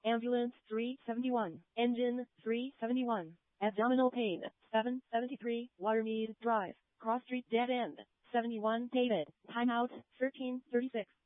Ambulance 371. Engine 371. Abdominal pain 773. Watermead Drive. Cross Street dead end 71. David. Timeout 1336.